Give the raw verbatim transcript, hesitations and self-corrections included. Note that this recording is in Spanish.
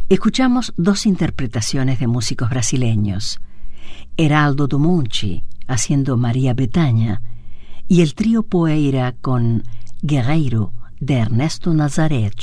Escuchamos dos interpretaciones de músicos brasileños, Heraldo Dumunchi haciendo María Bethânia y el trío Poeira con Guerreiro de Ernesto Nazareth.